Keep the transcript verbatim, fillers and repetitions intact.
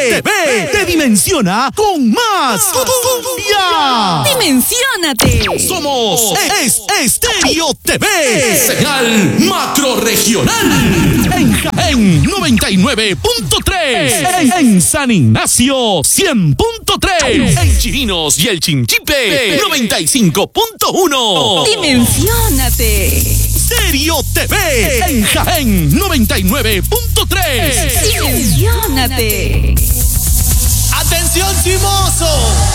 T V te dimensiona con más cumbia. ¡Dimensiónate! Somos Es Estéreo T V, señal macro regional. En Jaén noventa y nueve punto tres, en, en San Ignacio cien punto tres, en Chirinos y el Chinchipe noventa y cinco punto uno. ¡Dimensiónate! Estéreo T V en Jaén noventa y nueve punto tres. ¡Dimensiónate! ¡Atención, chimoso!